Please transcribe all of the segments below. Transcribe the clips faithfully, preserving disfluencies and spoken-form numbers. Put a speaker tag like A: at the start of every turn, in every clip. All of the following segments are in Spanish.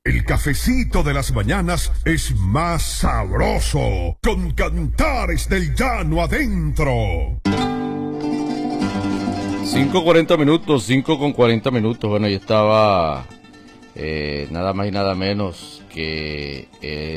A: El cafecito de las mañanas es más sabroso con Cantares del Llano adentro.
B: cinco cuarenta minutos, cinco con cuarenta minutos. Bueno, ahí estaba eh, nada más y nada menos que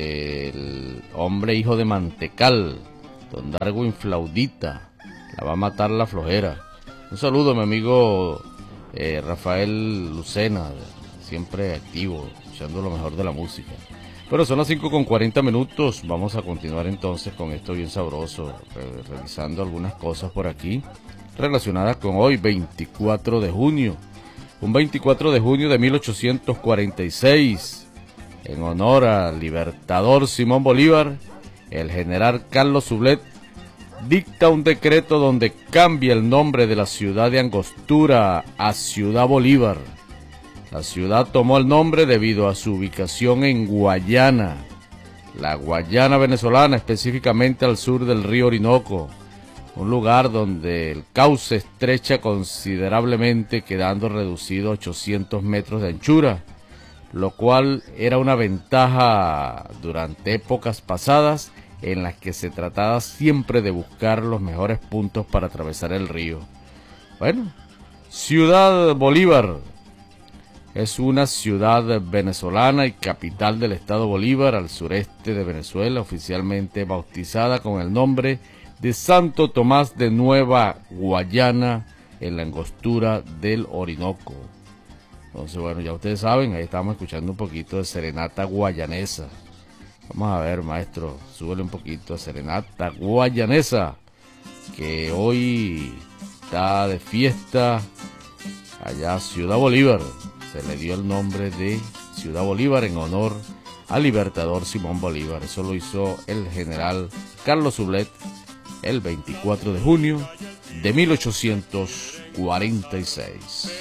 B: el hombre hijo de Mantecal, don Darwin Flaudita. La va a matar la flojera. Un saludo a mi amigo eh, Rafael Lucena, siempre activo, escuchando lo mejor de la música. Pero son las cinco con cuarenta minutos. Vamos a continuar entonces con esto bien sabroso, re revisando algunas cosas por aquí relacionadas con hoy, veinticuatro de junio. Un veinticuatro de junio de mil ochocientos cuarenta y seis, en honor al libertador Simón Bolívar, el general Carlos Sublet dicta un decreto donde cambia el nombre de la ciudad de Angostura a Ciudad Bolívar. La ciudad tomó el nombre debido a su ubicación en Guayana, la Guayana venezolana, específicamente al sur del río Orinoco, un lugar donde el cauce estrecha considerablemente, quedando reducido a ochocientos metros de anchura, lo cual era una ventaja durante épocas pasadas en las que se trataba siempre de buscar los mejores puntos para atravesar el río. Bueno, Ciudad Bolívar es una ciudad venezolana y capital del estado Bolívar, al sureste de Venezuela, oficialmente bautizada con el nombre de Santo Tomás de Nueva Guayana, en la angostura del Orinoco. Entonces, bueno, ya ustedes saben, ahí estamos escuchando un poquito de serenata guayanesa. Vamos a ver, maestro, súbele un poquito a serenata guayanesa, que hoy está de fiesta allá Ciudad Bolívar. Se le dio el nombre de Ciudad Bolívar en honor al libertador Simón Bolívar. Eso lo hizo el general Carlos Sublet el veinticuatro de junio de mil ochocientos cuarenta y seis.